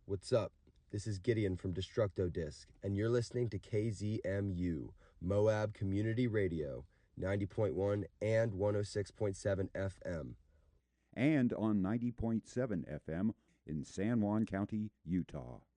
What's up? This is Gideon from Destructo Disc, and you're listening to KZMU, Moab Community Radio, 90.1 and 106.7 FM. And on 90.7 FM in San Juan County, Utah.